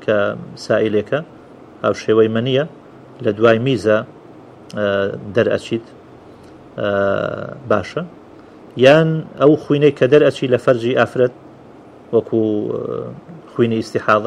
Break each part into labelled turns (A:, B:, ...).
A: کە سائلێکە ئەو شێوەی منیە لە دوای میزە دەرئەچیت باشە یان ئەو خوینەی کە دەرئەچی لە فەرجی ئافرەت وەکو خوینی ئیستیحاضە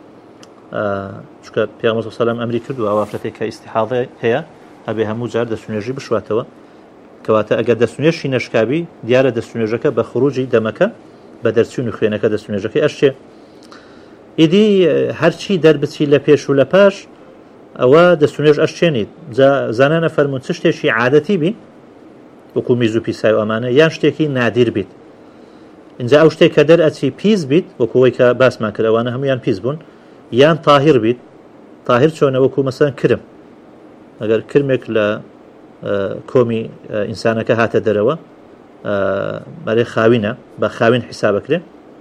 A: چونکە پێغەمبەر صلی الله علیه و سلم ئەمری کردووە ئەو ئافرەتێک کە ئیستیحاضە هەیە ئەبێ هەموو جار دەستونێژی بشواتەوە کەواتە ئەگەر دەستونێژی نەشکاوی دیارە دەستونێژەکە بە خروجی دەمەکە بە دەرچوون و خوێنەکە دەستونێژەکەی ئەشێ ئیدی هەرچی دەربچی لە پێش و لە پاش ئەوە دەستونێژ ئەشێنیت زانانە فەرمون چ شتێکی عادەتی بی وەکو میز و پیسای و ئەمانە یان شتێکی نادیر بیت اینجا ئەو شتێک کە دەرئەچی پیس بیت وەکوەوەی کە باسمان کرد ئەوانە هەمویان پیس بوون یان تاهیر بیت تاهیر چۆنە وەکو مەسەڵەن کرم ئەگەر کرمێک لە کۆمی ئینسانەکە هاتە دەرەوە مەرێ خاوینە بە خاوین حیسابەکرێ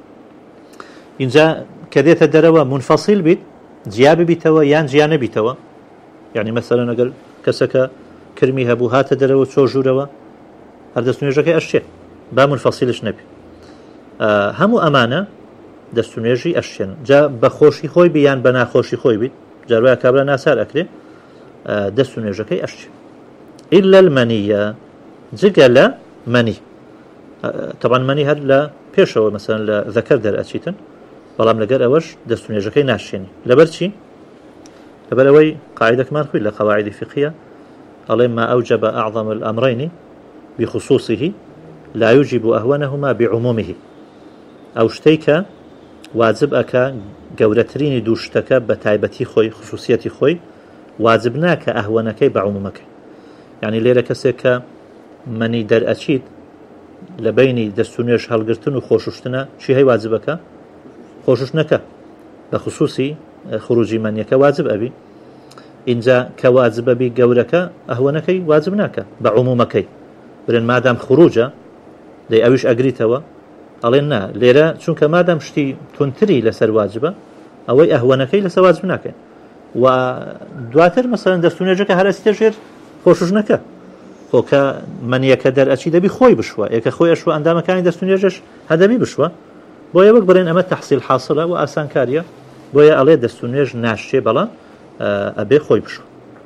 A: اینجا کە دێتە دەرەوە منفەسیل بیت جیا ببیتەوە یان جیا نەبیتەوە یعنی مەسەڵەن ئەگەر کەسەکە کرمی هەبوو هاتە دەرەوە چۆ ژوورەوە هەر دەستونێژەکەی ئەشێ با منفەسیلش نەبی هەموو ئەمانە دەستونێژی ئەشێن جا بە خۆشی خۆی بیان بە ناخۆشی خۆی بیت جاروایە کابرا ناسار ئەکرێ دەستونێژەکەی ئەشێ إلا المنية جگە لە منی طبعا منی هەر لە پێشەوە مثلا لە ذەکەر دەرئەچیتن بەڵام لەگەر ئەوەش دەستونێژەکەی ناشێنی لەبەر چی لەبەر ئەوەی قاعدەکمان خوێ لە قواعد فقهية ئەڵێ ما أوجب أعظم الأمرين بخصوصه لا يوجب أهونهما بعمومه ئەو شتەی کە واجب ئەکا گەورەترینی دوو شتەکە بە تایبەتی خۆی خصوصیەتی خۆی واجب ناکە ئەهوەنەکەی بە عمومەکەی یعنی لێرە کەسێک کە منی دەرئەچیت لە بینی دەستونێژ هەڵگرتن و خۆشوشتنە چی هەی واجبەکە خۆشوشتنەکە بە خصوصی خروجی منیەکە واجب ئەبی اینجا کە واجب ئەبی گەورەکە ئەهوەنەکەی واجب ناکە بە عمومەکەی برن مادام خروجە دەی ئەویش ئەگریتەوە ئەڵێن نا لێرە چونکە مادام شتی تونتری لەسەر واجبە ئەوەی ئەهوەنەکەی لەسەر واجب ناکەن و دواتر مەسەڵەن دەستونێژەکە هەرەسیتە ژێر خۆشوشنەکە خۆکە منیەکە دەرئەچی دەبی خۆی بشوە ئێکە خۆی ئەشوە ئەندامەکانی دەستونێژەش هەدەبی بشوە بۆیە وەک بڕێن ئەمە تەحسیل حاصلە و ئاسانکاریە بۆیە ئەڵێ دەستونێژ ناشێ بەڵام ئەبێ خۆی بشوە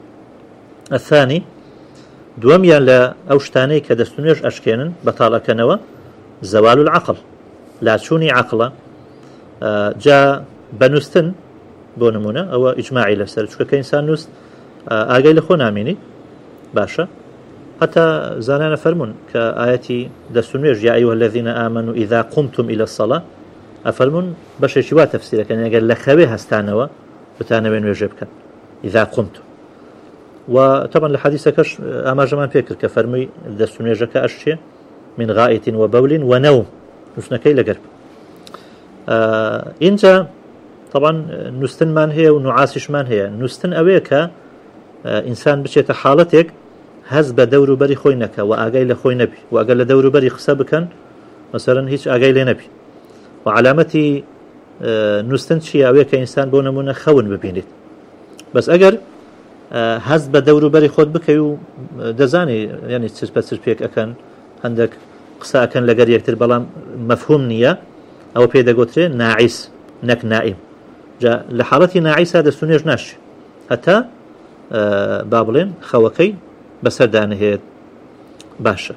A: الثاني دووەمیان لە ئەو شتانەی کە دەستونێژ ئەشکێنن بەتاڵەکەنەوە زەوال العقل لاچوونی عقلە جا بەنووسن بۆ نمونە ئەوە ئیجماعی لەسەر چونکە کە ئینسان نووست ئاگای لە خۆ نامێنی باشە حتى زانانا فرمون كآياتي دستونيج يا أيها الذين آمنوا إذا قمتم إلى الصلاة أفرمون بشي شوا تفسيرا كان يقول لخوي هستانوا بتانا بين وجبك إذا قمتم وطبعا الحديث كش أما جمان فكر كفرمي دستونيج كأشي من غائط وبول ونوم نسنكي لقرب إنجا طبعا نستن مان هي ونعاسش مان هي نستن أويك إنسان بشيت حالتك هەز بە دەوروبەری خۆی نەکە و ئاگای لە خۆی نەبی و ئەگەر لە دەوروبەری قسە بکەن مەسەڵەن هیچ ئاگای لێ نەبی و علامەتی نووسن چی ئەوەیە کە ئینسان بۆ نمونە خەون ببینێت بەس ئەگەر هەز بە دەوروبەری خۆت بکەی و دەزانی یعنی چرپە چرپێک ئەکەن هەندێک قسە ئەکەن لەگەر یەکتر بەڵام مەفهوم نییە ئەوە پێ دەگوترێت ناعیس نەک نائیم جا لە حاڵەتی ناعیسا دەستونێژ ناشێ هەتا با بڵێن خەوەکەی بەسەردانهێت باشە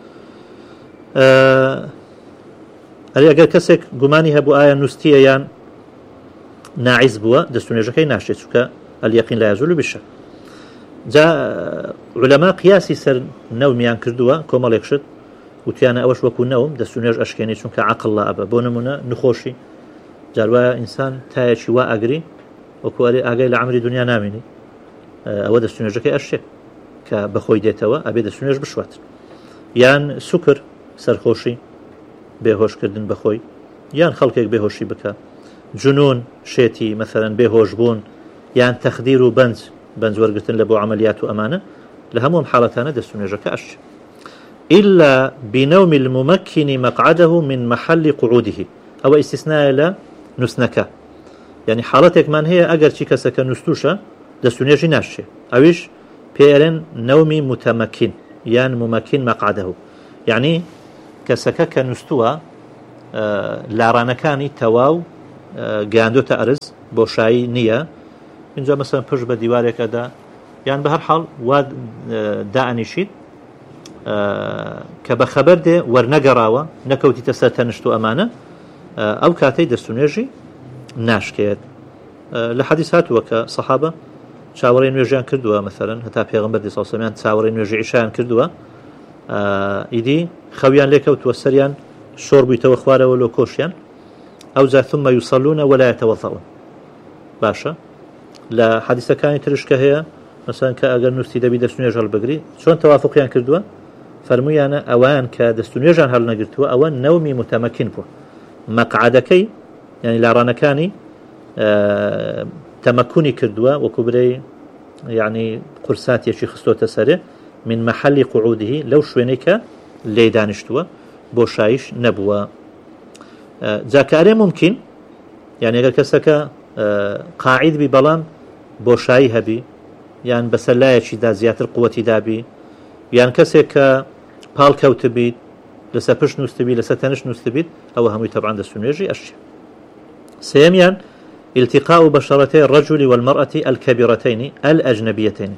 A: ئەگەر کەسێک گومانی هەبوو ئایا نووسیە یان ناعیز بووە دەستونێژەکەی ناشێت چونکە اليقین لا يزول بالشك جا علەما قیاسی سەر نەومیان کردووە کۆمەڵێک شت وتیانە ئەوەش وەکو نەوم دەستونێژ ئەشکێنی چونکە عەقڵ لا ئەبە بۆ نمونە نخۆشی جاروایە ئینسان تایەکی وا ئەگری وەکو ئەرێ ئاگای لە عەمری دنیا نامێنی ئەوە دەستونێژەکەی ئەشێ کە بەخۆی دێتەوە ئەبێ دەستونێژ بشوات یان سوکر سەرخۆشی بێهۆشکردن بەخۆی یان خەڵکێک بێهۆشی بکە جنون شێتی مەسەڵەن بێهۆش بوون یان تەخدیر و بەنج وەرگرتن لە بۆ عەمەلیات و ئەمانە لە هەموو حاڵەتانە دەستونێژەکە ئەش إلا بنوم الممكن مقعده من محل قعوده أو استثناء لا نسنك يعني حالتك من هي أجر شيء كسك نستوشة دستونيجي ناشة أويش بيرن نومي متمكن يعني ممكن مقعده يعني كسك كنستوى لارانكاني تواو جاندو تأرز بۆشایی نییە اینجا مەسەن پشت بە دیوارێکەدا یان بە هەر حاڵ وا دائنیشیت کە بە خەبەر دێ وەرنەگەڕاوە نەکەوتیتە سەر تەنشت و ئەمانە ئەو کاتەی دەستونێژی ناشکێت لە حەدیث هاتووە کە سەحابە چاوەڕێی نوێژیان کردووە مەثەلەن هەتا پێغەمبەر صلی الله علیه و سلم چاوەڕێی نوێژی عیشایان کردووە ئیدی خەویان لێکەوتووە سەریان شۆڕ بوویتەوە خوارەوە لۆ کۆشیان ئەو جا ثم یوصلون ولا يتوضؤون باشە لە حەدیثەکانی ترش کە هەیە مەسەن کە ئەگەر نووسی دەبی دەستونێژ هەڵبگری چۆن تەوافقیان کردووە فەرموویانە ئەوان کە دەستونێژان هەڵ نەگرتووە ئەوە نەومی متەمەکین بووە مەقعدەکەی یعنی لاڕانەکانی تەمەکونی کردووە وەکو برەی یعنی قورساتێکی خستۆتە سەرێ من محلی قعودهی لەو شوێنەی کە لێ دانیشتووە بۆشایش نەبووە جاکارێ ممکن یعنی ئەگەر کەسەکە قاعید بی بەڵام بۆشایی هەبی یان بەسەر لایەکیدا زیاتر قووەتی دابی یان کەسێک کە پاڵ کەوت بیت لەسەر پشت نووسبیت لەسەر تەنش نووسبیت ئەوە هەمووی تەبعاً دەستونێژی ئەشی سێمیان التقاء بشرتي الرجل والمرأة الكبيرتين الأجنبيتين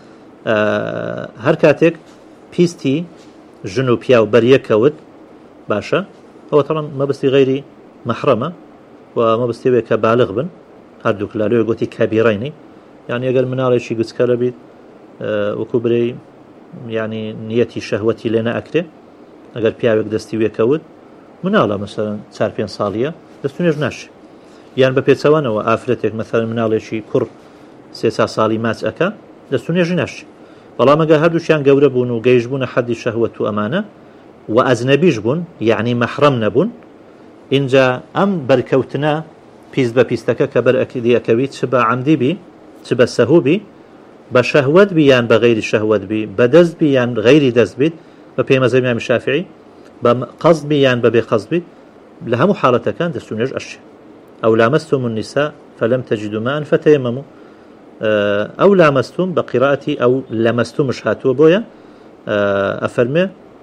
A: هر کاتێک پیستی ژن و پیا و بەریەکەوت باشە ئەوە تەڵەن مەبەستی غەیری مەحرەمە و مەبەستیەوەیە کە بالغ بن هەردووک لە لێوێ گوتی کەبیرەینی یعنی ئەگەر مناڵێکی گچکەرە بیت وەکو برەی یعنی نیەتی شەهوەتی لێ نەئەکرێ ئەگەر پیاوێک دەستی وێکەوت مناڵە مەسەلەن 4-5 ساڵیە دەستونێژ ناشێ یان بە پێچەوانەوە ئافرەتێک مەسەلەن مناڵێکی کوڕ 3 ساڵی ماچ ئەکا دەستونێژی ناشێ بەڵام ئەگەر هەردووشیان گەورە بوون و گەیشت بوونە حەدی شەهوەت و ئەمانە و ئەجنەبیش بوون یعنی مەحرەم نەبوون اینجا ئەم بەرکەوتنە پیس بە پیستەکە کە بەرئەکەوی چ بە عەمدی بی چ بە سەهوو بی بە شەهوەت بی یان بە غەیری شەهوەت بی بە دەست بی یان غەیری دەست بیت بە پێی مەذهەبی ئیمام شافعی بە قەصد بی یان بە بێ قەصد بیت لە هەموو حاڵەتەکان دەستونێژ ئەشێ ئەو لامەستم النساء فلم تجدوا ماء فتيمموا ئەو لامەستوم بە قیراءەتی ئەو لەمەستومش هاتووە بۆیە ئەفەرمێ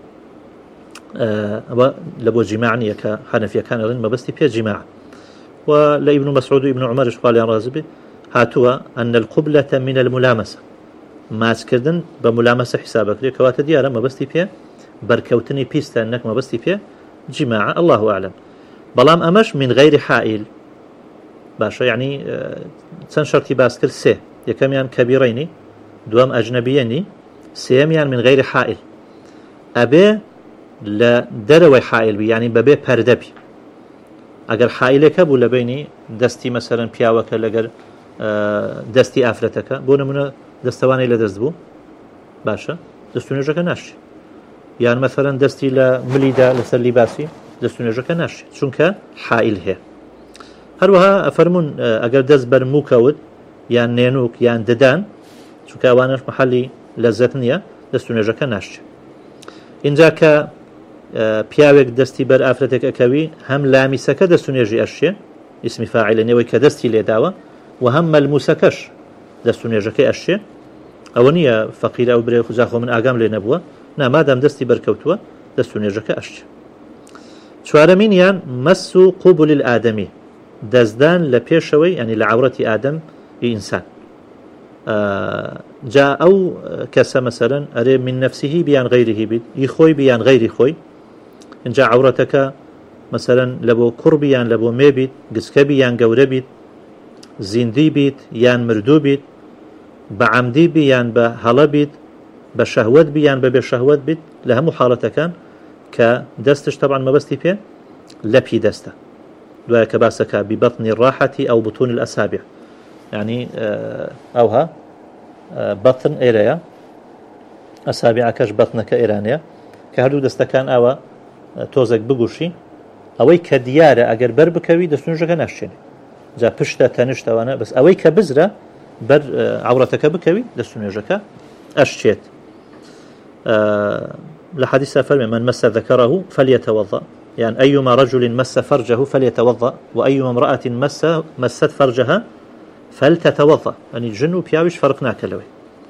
A: ئەوە لە بۆ جیماع نییە کە حەنەفیەکان ئەڵێن مەبەستی پێ جیماع و لە ئیبن مەسعود و ئیبن عومەرش خوالیان ڕازی بێ هاتووە أن القبلة من الملامسة ماسکردن بە ملامەسە حسابەکرێ کەواتە دیارە مەبەستی پێ بەرکەوتنی پیستە نەک مەبەستی پێ جیماع الله أعلم بەڵام ئەمەش من غەیری حائل باشە یعنی چەند شەرتی باس کرد سێ یەکەمیان کەبیرەینی دووەم ئەجنەبیەنی سێمیان من غەیری حائل ئەبێ لە دەرەوەی حائل بی یعنی بەبێ پەردە بی ئەگەر حائلێکە بوو لە بینی دەستی مەسەرەن پیاوەکە لەگەر دەستی ئافرەتەکە بۆ نمونە دەستەوانەی لە دەست بوو باشە دەستونێژەکە ناشێ یان مەسەرەن دەستی لە ملیدا لەسەر لیباسی دەستونێژەکە ناشێ چونکە حائل هەیە هەروەها ئەفەرمون ئەگەر دەست بەر موو کەوت یان نێنووک یان ددان چونکە ئەوانش محەلی لەزەت نییە دەستونێژەکە ناشێ اینجا کە پیاوێک دەستی بەر ئافرەتێک ئەکەوی هەم لامیسەکە دەستونێژی ئەشێ ئیسمی فاعیلە نێوەی کە دەستی لێداوە و هەم مەلموسەکەش دەستونێژەکەی ئەشێ ئەوە نییە فەقیرە ئەو برێ خوزاخۆ من ئاگام لێ نەبووە نامادام دەستی بەرکەوتووە دەستونێژەکە ئەشێ چوارەمینیان مەس و قوبول الئادەمی دەستدان لە پێشەوەی ینی لە عەورەتی ئادەم ئینسان جا ئەو کەسە مەسەرەن ئەرێ من نەفسیهی بیان غەیریهی بیت ئی خۆی بیان غەیری خۆی اینجا عەورەتەکە مەسەرەن لە بۆ کوڕ بیان لە بۆ مێ بیت گچکە بیان گەورە بیت زیندی بیت یان مردوو بیت بە عەمدی بیان بە هەڵە بیت بە شەهوەت بیان بە بێ شەهوەت بیت لە هەموو حاڵەتەکان کە دەستش تەبعاً مەبەستی پێ لەپی دەستە دوایە کە باسەکە ببەطنی ڕاحەتی ئەو بوتون الأسابع يعني ئەوها بەطن ئێرەیە ئەسابعەکەش بەطنەکە ئێرانەیە کە هەردوو دەستەکان ئەوە تۆزێک بگوشی ئەوەی کە دیارە ئەگەر بەر بکەوی دەستونێژەکە ناشێنێ جا پشتە تەنیشتەوانە بەس ئەوەی کە بزرە بەر عەورەتەکە بکەوی دەستونێژەکە ئەشچێت لە حەدیثە فەرمێ من مەسە ذەکەرەه فليتوضأ يعني أيما رجل مس فرجه فليتوضأ وأيما امرأة مست فرجها فلتتوضأ يعني جن وبياوش فرق ناكلوي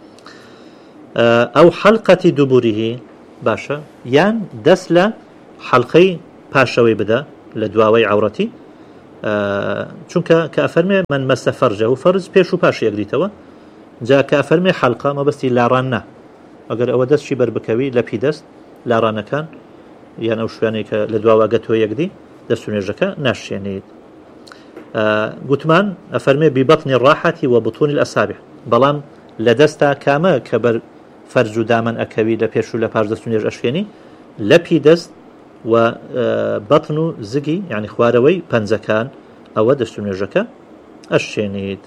A: أو حلقة دبره باشا يعني دس ل حلقي باشوي بدا لدواوي عورتي چونکە کە ئەفەرمێ من مەسە فەرجە و فەرز پێش و پاش یەکدیتەوە جا کە ئەفەرمێ حەڵقە مەبەستی لاڕان نا ئەگەر ئەوە دەستی بەربکەوی لە پیدەست لاڕانەکان یان ئەو شوێنەی کە لە دواواگەتەوە یەکدی دەست و نوێژەکە ناشێنیت گوتمان ئەفەرمێ ببەطنی ڕاحەتی و بطونی الأصابع بەڵام لە دەستا کامە کە بەر فەرج و دامن ئەکەوی لە پێش و لە پاش دەست و نوێژ ئەشێنی لە پیدەست و بەطن و زگی یعنی خوارەوەی پەنجەکان ئەوە دەست و نوێژەکە ئەشێنیت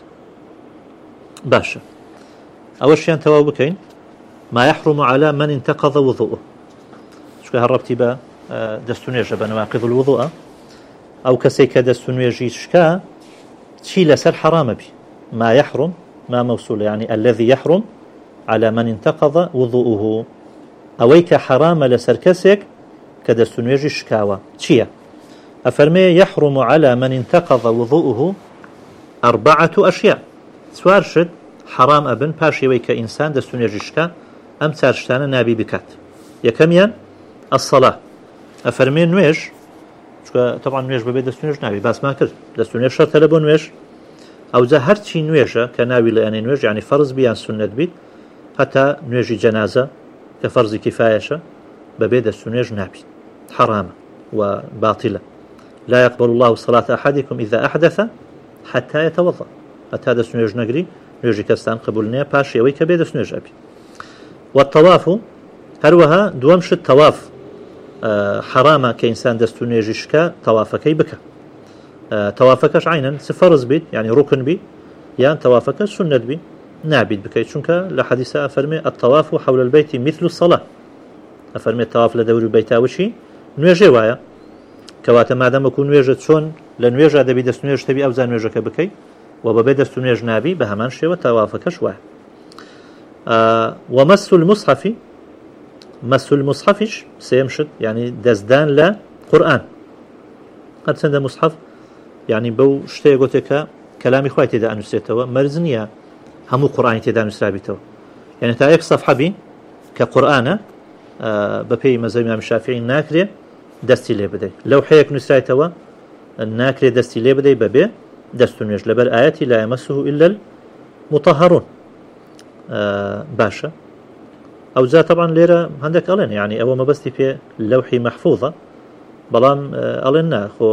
A: باشە ئەوەشیان تەواو بکەین ما يحرم على من انتقض وضوءه شكو هربتي با دستونيجه بنواقض الوضوء او كسي كدستونيجي شكا شي لسر حرام بي ما يحرم ما موصول يعني الذي يحرم على من انتقض وضوءه اويك حرام لسر كسك كدستونيجي شكاوا شيا افرمي يحرم على من انتقض وضوءه 4 أشياء سوارشد حرام ابن باشي ويك انسان دستونيجي شكا ئەم چارشتانە نابی بکات یەکەمیان الصلاة ئەفەرمێ نوێژ طبعا نوێژ بەبێ دەست و نوێژ نابی باسمان کرد دەست و نوێژ شەرتە لە بۆ نوێژ ئەوجا هەرچی نوێژە کە ناوی لە یانەی نوێژ یعنی فەرز بیان سنت بیت هەتا نوێژی جەنازە کە فەرزی کیفایەشە بەبێ دەست و نوێژ نابی حرامە و باطلە لا يقبل الله صلاة أحدكم إذا أحدث حتى يتوضأ هەتا دەست و نوێژ نەگری نوێژی کەستان قبول نییە پاش ئەوەی کە بێ دەست و نوێژ ئەبی والطواف هەروەها دووەم شت تەواف حرامە کە ئینسان دەست و نوێژی شکا تەوافەکەی بکە تەوافەکەش عینەن فەرز بیت یعنی ڕوکن بی یان تەوافەکە سنت بی نابیت بکەیت چونکە لە حەدیثە ئەفەرمێ الطواف حول البيت مثل الصلاة ئەفەرمێ تەواف لە دەوری بەیتاوشی نوێژێ وایە کەواتە مادەمەکو نوێژە چۆن لە نوێژە دەبی دەست و نوێژ تەبی ئەو زان نوێژەکە بکەیت و بەبێ دەست و نوێژ نابی بە هەمان شێوە تەوافەکەش وایە ومس المصحف مس المصحفش سيمشد يعني دزدان لا قرآن قد سند مصحف يعني بو شتي قلتك كلامي خواتي دا أنسيتوا مرزنيا همو قرآن تدا نسرابيتوا يعني تايك صفحة بي كقرآن ببي مذهب الإمام الشافعي ناكري دستي لي بدي لو حيك نسرابيتوا ناكري دستي لي بدي ببي دستو نيج لبر آياتي لا يمسه إلا المطهرون باشە ئەوجا طبعا لێرە هەندێک ئەڵێن یعنی ئەوە مەبەستی پێ لەوحی مەحفوظە بەڵام ئەڵێن ناخۆ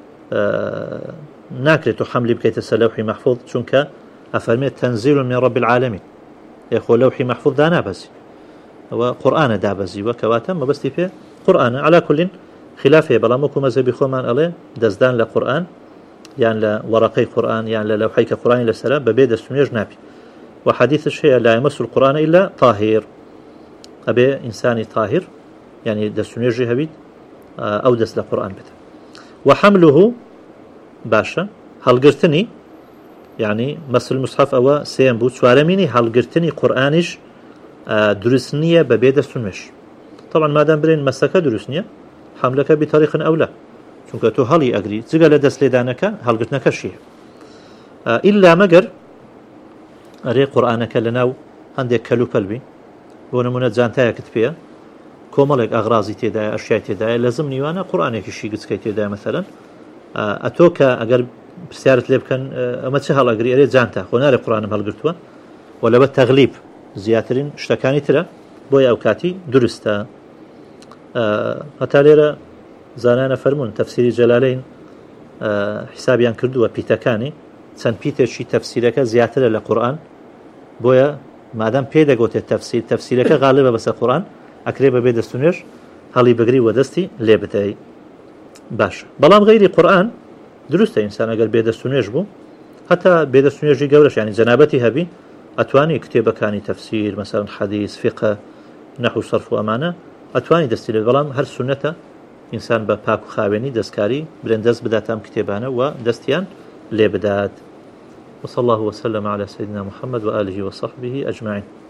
A: ناکرێت و حەملی بکەیتە سەر لەوحی مەحفوظ چونکە ئەفەرمێت تەنزیل من رب العالمین یەخۆ لەوحی مەحفوظ دانابەزی ئەوە قورئانە دابەزیوە کەواتە مەبەستی پێ قورئانە عەلا کولین خلاف هەیە بەڵام وەکو مەذهبی خۆمان ئەڵێ دەستدان لە قورئان یان لە وەرەقەی قورئان یان لە لەوحەی کە قورئانی لەسەرە بەبێ دەست و نوێژ نابی وحديث الشيء لا يمس القرآن إلا طاهر أبي إنساني طاهر يعني دست نيجي هبيت أو دست القرآن بته وحمله باشا هل قرتني يعني مس المصحف أو سيم بوت سوارميني هل قرتني قرآنش درسنية ببي دست نيج طبعا ما دام برين مسكة درسنية حملك بطريق أولى چونك تو هلي أجري زجل دست لدانك هل قرتنك الشيء إلا مجر ئەرێ قورئانەکە لەناو هەندێک کەلوپەلبی بۆ نمونە جانتایەکت پێە کۆمەڵێک ئاغرازی تێدایە ئەشیای تێدایە لەزم نیوانە قورئانێکیشی گچکەی تێدایە مەسەلەن ئەتۆ کە ئەگەر پرسیارت لێ بکەن ئەمە چه هەڵەگری ئەرێ جانتە خۆ نارێ قورئانم هەڵگرتووە و لەبەر تەغلیب زیاترین شتەکانی ترە بۆی ئەو کاتی دروستە هەتا لێرە زانانە فەرموون تەفسیری جەلالەین حسابیان کردووە پیتەکانی چەند پیتێکی تەفسیرەکە زیاترە لە قورئان بۆیە مادام پێ دەگوتێت تەفسیرەکە غاڵبە بەسەر قورئان ئەکرێ بەبێ دەست و نوێژ هەڵی بگری و دەستی لێ بدەی باشە بەڵام غەیری قورئان دروستە ئینسان ئەگەر بێ دەست و نوێژ بوو هەتا بێ دەست و نوێژی گەورەش یعنی جەنابەتی هەبی ئەتوانی کتێبەکانی تەفسیر مەسەڵەن حەدیث فقه نەحو صرف و ئەمانە ئەتوانی دەستی لێ بەڵام هەر سونەتە ئینسان بە پاک و خاوێنی دەستکاری برێن دەست بدات ئەم کتێبانە و دەستیان لێ بدات وصلى الله وسلم على سيدنا محمد وآله وصحبه أجمعين